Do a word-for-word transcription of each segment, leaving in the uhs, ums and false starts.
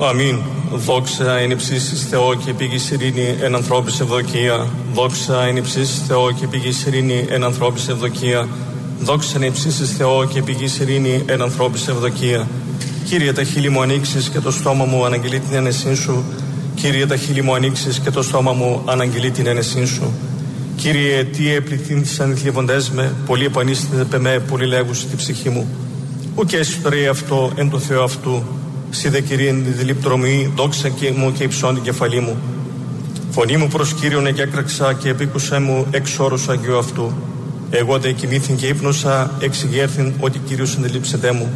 Αμήν. Δόξα εν υψίστοις Θεό και πηγής ειρήνη εν ανθρώπης ευδοκία. Δόξα εν υψίστοις Θεό και πηγής ειρήνη εν ανθρώπης ευδοκία. Δόξα εν υψίστοις Θεό και πηγής ειρήνη εν ανθρώπης ευδοκία. Κύριε, τα χείλη μου ανοίξεις και το στόμα μου αναγγελεί την ένεσή σου. Κύριε, τα χείλη μου ανοίξεις και το στόμα μου αναγγελεί την ένεσή σου. Κύριε, τι επληθύνθησαν οι θλιβοντές με, πολλοί επανίστητε πε με, πολλοί λέγουσι τη ψυχή μου. Ουκ έσυ το ρε αυτό εν το Θεό αυτού. Σύ δε Κύριε εν τη δηληπτρωμή, δόξα και μου και υψών την κεφαλή μου. Φωνή μου προς Κύριον εκέκραξα και επίκουσέ μου εξ όρους Αγίου αυτού. Εγώ δε κοιμήθην και ύπνωσα, εξηγέρθην ότι Κύριος αντιλήψεται μου.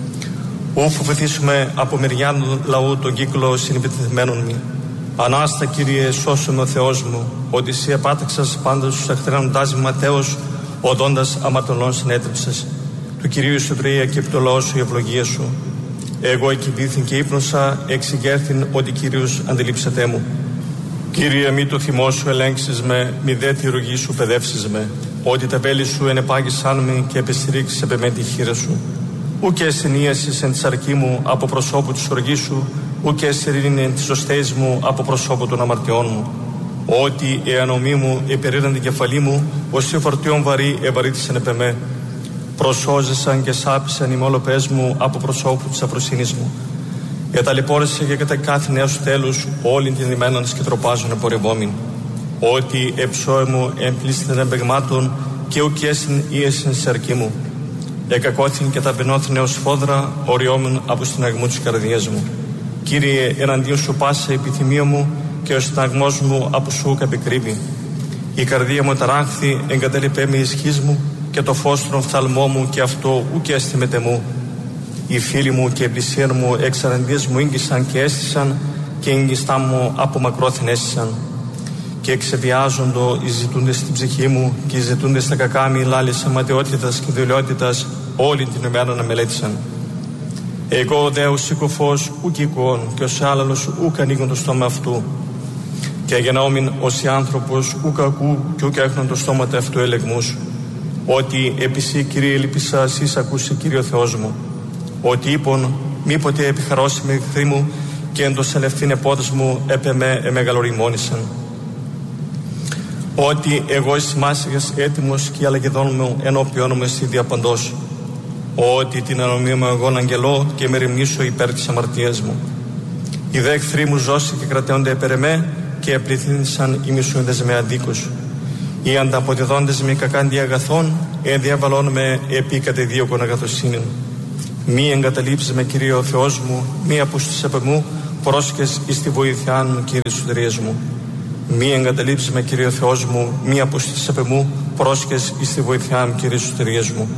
Ου φοβηθήσουμε από μεριά λαού τον κύκλο συνεπιτεθμένων μη. Ανάστα Κύριε, σώσου με ο Θεός μου, ότι Συ επάταξας πάντα στους εχθρένων τάζει ματέως, οδόντας αμαρτωλών συνέτριψες. Του Κυρίου η σωτηρία και επί το λαό σου η ευλογία σου. Εγώ εκοιμήθην και ύπνωσα, εξηγέρθην ότι Κύριος αντιλήψεται μου. Κύριε, μη το θυμό σου ελέγξεις με, μη δε τη ρογή σου παιδεύσεις με, ότι τα βέλη σου ενεπάγησαν με και επιστηρίξεις επ' εμέ τη χείρα σου. Ουκ εσυνίασες εν τη αρκή μου από προσώπου της οργής σου, ουκ εσυρήνη εν της οστέης μου από προσώπου των αμαρτιών μου. Ότι η ανομή μου επερήραν την κεφαλή μου, ως η φορτίον βαρύ ευαρύτησαν επ' εμέ. Προσώζεσαν και σάπησαν οι μόλοπες μου από προσώπου της αφροσύνης μου. Εταλαιπώρησε και κατά κάθε νέο τέλους όλην την διμέναν και τροπάζουν επορευόμην. Ότι εψώε μου εμπλήστην εμπεγμάτων και ουκ έσυν ίεσυν σε αρκή μου. Εκακώθην και ταπεινώθην έως φόδρα, οριόμουν από στεναγμού της καρδιάς μου. Κύριε, εναντίον σου πάσα η επιθυμία μου και ο στεναγμός μου από σου καπικρύβει. Η καρδία μου ταράχθη, εγκατέλειπε με ισχύς μου και το φως των φθαλμό μου και αυτό ουκ έστιμεται μου. Οι φίλοι μου και οι πλησίαν μου εξ αρενδίας μου ίγγισαν και έστησαν και ίγγιστά μου από μακρόθεν έστησαν. Και εξεβιάζοντο οι ζητούντες στην ψυχή μου και οι ζητούντες στα κακά μη λάλης αματαιότητας και δουλειότητας όλη την ημέρα να μελέτησαν. Εγώ δε ο σηκωφός ουκ οικουών και ως άλλαλος ουκ ανοίγουν το στόμα αυτού. Και αγενόμην ως οι άνθρωπος ουκ ακού και ουκ έχουν το στόμα αυτού ελεγμούς. Ότι επί Συ Κύριε ελπίσα Σεις ακούσει Κύριε ο Θεός μου. Ότι είπον μήποτε επιχαρώσει με εχθροί μου και εν το σελευθύν επόδος μου έπε με εμεγαλοριμόνησαν. Ότι εγώ εις μάσηγας έτοιμος και η αλλαγεδόν μου ενώπιόν μου εσύ διαπαντός. Ότι την ανομία μου εγώ αγγελώ και με ρημνήσω υπέρ της αμαρτίας μου. Οι δε εχθροί μου ζώσει και κρατέονται επέρ εμέ και επληθύνησαν οι μισούντες με αδίκους. Οι ανταποδιδόντες με κακάντι αγαθών ενδιαβαλών με επί κατεδίωκον αγαθοσύνην. Μη εγκαταλείψεις με Κύριε ο Θεός μου, μη απούστης επ' μου, πρόσχες εις τη βοήθειά μου Κύριε σωτηρίας μου. Μη εγκαταλείψεις με Κύριε ο Θεός μου, μη απούστης επ' μου, πρόσχες εις τη βοήθειά μου Κύριε σωτηρίας μου.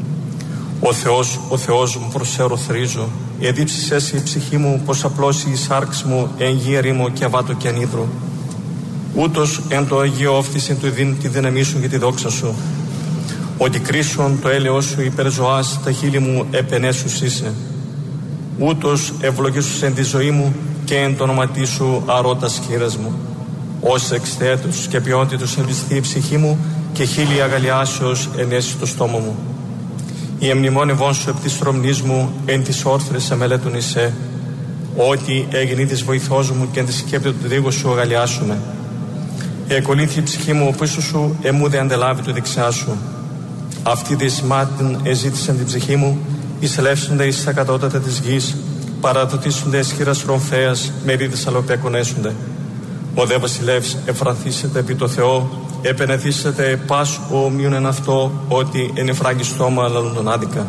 Ο Θεός, ο Θεός μου προσέρω θρίζω, εδίψεις έσυ η ψυχή μου, πως απλώσει η σάρξ μου εν γη ερήμο και αβάτο και ανίδρο. Ούτως εν το Αγίο όφθησιν του δίν τη δύναμή σου και τη δόξα σου. Ότι κρίσον το έλεος σου υπέρ ζωάς, τα χείλη μου επενέσους είσαι. Ούτως ευλογήσους εν τη ζωή μου και εν το όνοματί σου αρώντας χείρας μου. Ως εξθέτους και ποιότητος ελβιστεί η ψυχή μου και χείλη αγαλιάσεως ενέσει το στόμα μου. Η εμνημόνευόν σου επ' της τρομνής μου εν της όρθρης αμελέτων εισέ. Ότι έγινε της βοηθός μου και εν τη σκέπτη του δίγου σου αγαλιάσουμε. Εκολύθη η ψυχή μου ο πίσω σου, εμού δε αντελάβει το δεξιά σου. Αυτή τη σημάτιν εζήτησαν την ψυχή μου, εισελεύσονται εις τα κατώτατα της γης, παραδοτήσονται εις χείρας ρομφέας, μερίδες αλλοπέκονέσονται. Ο δε βασιλεύς εφρανθήσετε επί το Θεό, επενεθήσετε πας ομοίων εν αυτό, ότι εν εφράγει στόμα λαλούν τον άδικα.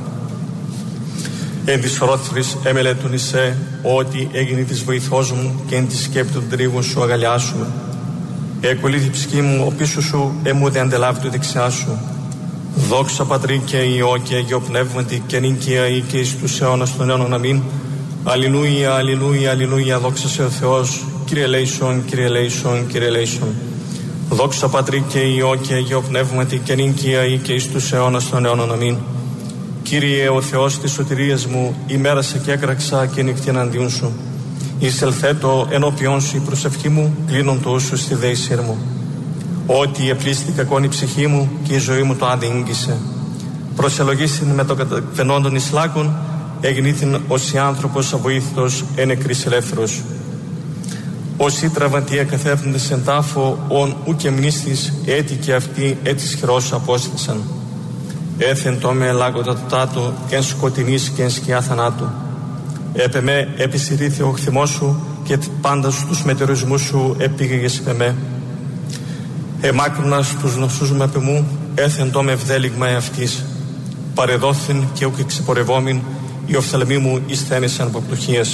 Εν της ρόθρης εμελέτουν εισέ, ότι έγινε της βοηθός μου και εν της σκέπτη των τρίγων σου αγαλιάσουμε. Εκολύθη η ψυχή μου, ο πίσω σου, εμού δε αντελάβει το δεξιά σου. Δόξα Πατρί και Υιό και Αγίο Πνεύματι και νικία ή και εις τους αιώνας των αιώνων αμήν. Αλληλούια, αλληλούια, αλληλούια, δόξα σε ο Θεός. Κύριε ελέησον, Κύριε ελέησον, Κύριε ελέησον. Δόξα Πατρί και Υιό και Αγίο Πνεύματι και νικία ή και εις τους αιώνας των αιώνων αμήν. Κύριε ο Θεός της σωτηρίας μου, ημέρασα και έκραξα και νυχτή εναντίον σου. Εισελθέτω ενώπιον σου η προσευχή μου, κλείνον το ούσου στη δέησή μου. Ότι επλήστη κακόν η ψυχή μου και η ζωή μου το άδει ίγγισε. Προσελογήσιν με το καταφαινόντων εις λάκων εγνήθην ως άνθρωπος αβοήθητος ενεκρής ελεύθερος. Όσοι τραυματοί εκαθέφτοντες εν τάφο, ον ουκ εμνίστης, έτη και αυτοί έτης χειρός απόστησαν. Έθεν το με ελάγοντα το τάτο, εν σκοτεινής και εν σκιά θανάτου. Έπε με επισυρίθη ο χθιμός σου, και πάντα στους μετεωρισμούς σου επήγαγες επ' εμέ. Εμάκρυνας τους νοσούς μου επ' εμού, έθεν το με ευδέλιγμα εαυτής. Παρεδόθην και ουκ εξεπορευόμην, οι οφθαλμοί μου εισθένησαν από πτωχίες.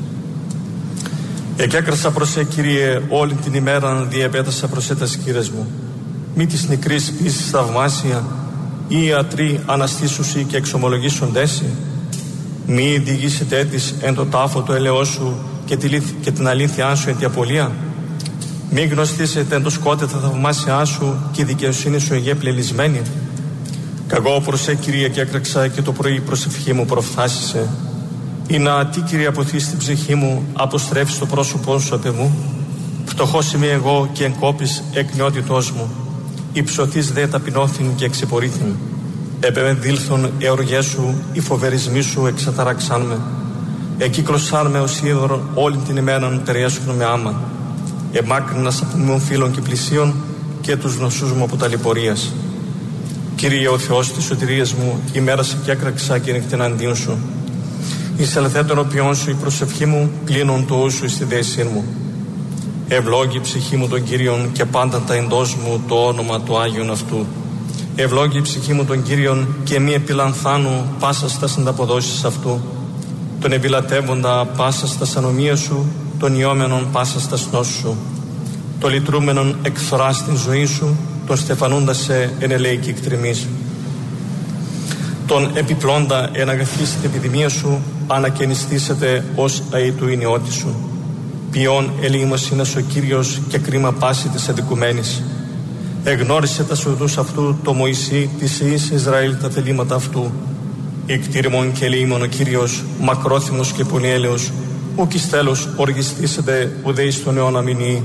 Εκέκρασα προς σε, Κύριε, όλη την ημέραν διεπέτασα προς σε τας κύρες μου. Μη της νικρής πίσης θαυμάσια, ή ιατροί αναστήσουσι και εξομολογήσοντέσι. Μη διηγήσετε έτης εν το τάφο το ελαιό σου και, τη, και την αλήθειά σου εν τη απολία. Μη γνωστήσετε εν το σκότε τα θαυμάσια σου και η δικαιοσύνη σου εγέ πλελισμένη. Καγώ προς σε, Κύριε, και έκραξα και το πρωί προσευχή μου προφθάσισε. Ή να τι, Κύριε, αποθείς την ψυχή μου, αποστρέψεις το πρόσωπό σου απ' εμού. Φτωχός είμαι εγώ και εγκόπης εκ νιότητός μου. Υψωθείς δε ταπεινώθην και εξεπορήθην. Επεμενδύλθον εωργές σου, οι φοβερισμοί σου εξαταραξάν με. Εκύκλωσάν με ως είδωρ όλη την ημέραν περιέσχουν με άμα. Εμάκρυνας από μειών φίλων και πλησίων και τους γνωσούς μου από τα λιπορίας. Κύριε ο Θεός της σωτηρίας μου, ημέρασε και έκραξα και νυχτήν αντίον σου. Εισελθέ των οποίων σου η προσευχή μου, πλήνων το ούσου στη δέσιν μου. Ευλόγη η ψυχή μου τον Κύριον και πάντα τα εντός μου το όνομα του Άγιον αυτού. Ευλόγη η ψυχή μου τον Κύριον και μη επιλανθάνου πάσα στα συνταποδόσεις αυτού. Τον επιλατεύοντα πάσα στα ανομία σου, τον ιόμενον πάσα στα νόσου σου. Το λυτρούμενον εκφρά στην ζωή σου, τον στεφανούντα σε εν ελέικη εκτριμής. Τον επιπλώντα εν αγαθής την επιδημία σου, ανακαινιστήσετε ως αήτου η νεότη σου. Ποιόν ελεημοσύνας ο Κύριος και κρίμα πάση της αδικουμένης. Εγνώρισε τα σοδούς αυτού το Μωυσή της Ιης Ισραήλ τα θελήματα αυτού. Ικτήριμον και ελεήμον ο Κύριος, μακρόθυμος και πολυέλεος, ουκ εις τέλος οργιστήσετε ουδέ εις τον αιώνα μηνύει.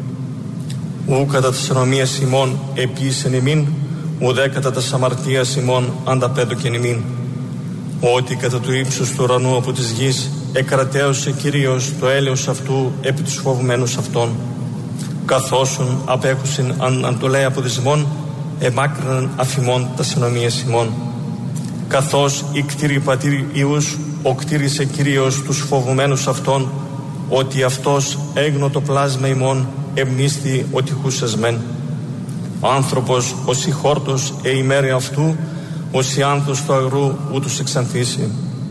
Ου κατά τας ανομίας ημών επίησεν ημίν, ουδέ κατά τας αμαρτίας ημών ανταπέδωκεν ημίν. Ότι κατά του ύψους του ουρανού από της γης εκρατέωσε Κύριος το έλεος αυτού επί τους φοβουμένους αυτών. Καθώσον απέχουσιν αν αντολέ από δυσμών, εμάκρυναν αφημών τα συνομίες ημών. Καθώς η κτήρη πατήρ Ιούς, ο κτήρισε Κύριος τους φοβουμένους αυτών, ότι αυτός έγνω το πλάσμα ημών, εμνίστη ότι χούσες μεν. Άνθρωπος ως η χόρτος ε ημέρη αυτού, ως η άνθος του αγρού ούτως εξανθήσει.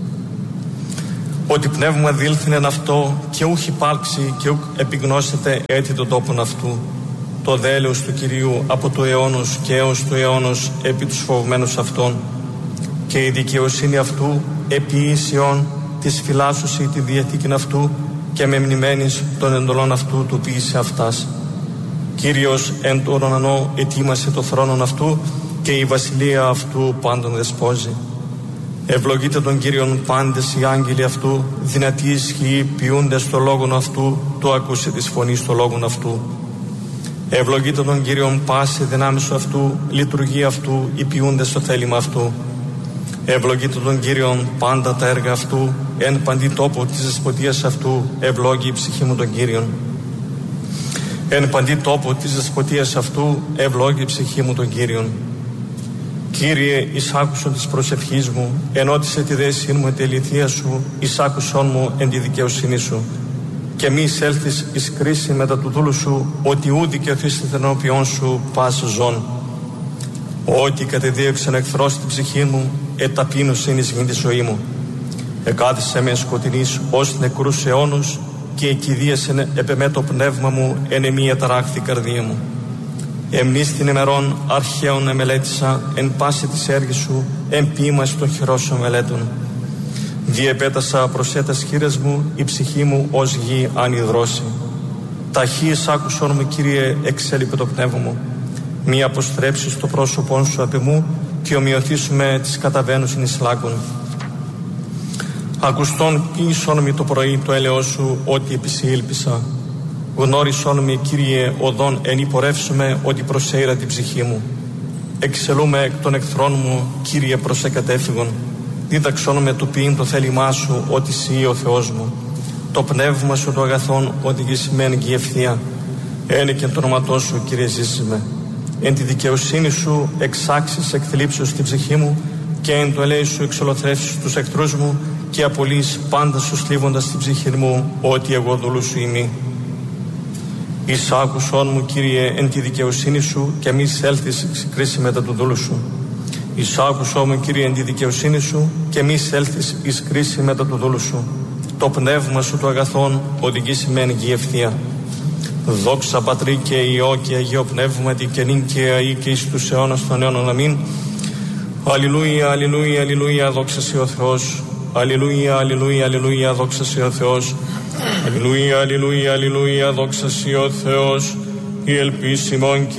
Ότι πνεύμα δήλθην εν αυτό και ούχ υπάρξει και ούχ επιγνώσετε έτη τον τόπον αυτού. Το δέλεος του Κυρίου από το αιώνος και έως του αιώνος επί τους φοβμένους αυτών. Και η δικαιοσύνη αυτού επί ίσιον της φυλάσσουσι τη διαθήκην αυτού και με μνημένης των εντολών αυτού του ποιήσε αυτάς. Κύριος εν το ουρανό ετοίμασε το θρόνον αυτού και η βασιλεία αυτού πάντων δεσπόζει. Ευλογείτε τον Κύριον πάντες οι άγγελοι αυτού, δυνατοί ισχυοί ποιούντες το λόγον αυτού, το ακούσε της φωνής το λόγον αυτού. Ευλογείτε τον Κύριον πάση δυνάμεις αυτού, λειτουργεί αυτού, οι ποιούντες το θέλημα αυτού. Ευλογείτε τον Κύριον πάντα τα έργα αυτού, εν παντή τόπο της δεσποτείας αυτού, ευλόγη η ψυχή μου τον Κύριον. Εν παντή τόπο της δεσποτείας αυτού, ευλόγη η ψυχή μου τον Κύριον. Κύριε, εισάκουσον της προσευχής μου, ενώτισε τη δέσιν μου εν τη αληθεία σου, εισάκουσον μου εν τη δικαιοσύνη σου. Και μη εισέλθεις εις κρίση μετά του δούλου σου, ότι ου δικαιωθείς ενώπιον σου πας ζών. Ότι κατεδίωξεν εχθρός την ψυχή μου, εταπείνωσεν εις γην τη ζωή μου. Εκάθισε με σκοτεινής ως νεκρούς αιώνους και εκηδίασεν επεμέ το πνεύμα μου εν εμία ταράχθη καρδία μου. Εμνείς την ημερών αρχαίων εμελέτησα εν πάση της έργης σου, εν ποίημας των χειρώσεων μελέτων. Διεπέτασα προς έτας χείρες μου, η ψυχή μου ως γη ανυδρώσει. Ταχύες άκουσον μου, Κύριε, εξέλιπε το πνεύμα μου. Μη αποστρέψεις το πρόσωπόν σου απ' εμού και ομοιωθήσουμε τις καταβαίνουσιν εις λάκων. Ακουστών ποιησόν μη το πρωί το έλεος σου, ότι επισύλπισα. Γνώρισόν μη, Κύριε, οδόν εν υπορεύσουμε, ότι προσέειρα την ψυχή μου. Εξελούμε εκ των εχθρών μου, Κύριε, προς εκατέφυγον. Δίδαξόν με του ποιήν το θέλημά σου, ότι εσύ ο Θεός μου. Το πνεύμα σου το αγαθόν οδηγήσιμεν και η ευθεία. Ένε και το όνοματό σου, Κύριε, ζήσιμε. Εν τη δικαιοσύνη σου εξάξεις εκθλίψεως την ψυχή μου, και εν το ελέη σου εξολοθρεύσεις τους εχθρούς μου, και απολύεις πάντα σου θλίβοντας την ψυχή μου, ότι εγώ δούλου σου είμαι. Εις άκουσόν μου, Κύριε, εν τη δικαιοσύνη σου, και μη έλθεις εις κρίση μετά του δούλου σου. Εις άκουσόν μου, Κύριε, εν τη δικαιοσύνη σου, και μη έλθεις εις κρίση μετά του δούλου σου. Το πνεύμα σου το αγαθόν οδηγήσει μεν γη ευθεία. Δόξα Πατρί και Υιό και Αγίο Πνεύματι, και νυν και αεί και εις τους αιώνας των αιώνων. Αμήν. Αλληλούια, αλληλούια, αλληλούια, δόξα σοι ο Θεός. Αλληλούια, αλληλούια, αλληλούια, δόξα σοι ο Θεός. Αλληλούια, αλληλούια, αλληλούια, δόξα σοι ο Θεός. Η ελπίς ημών,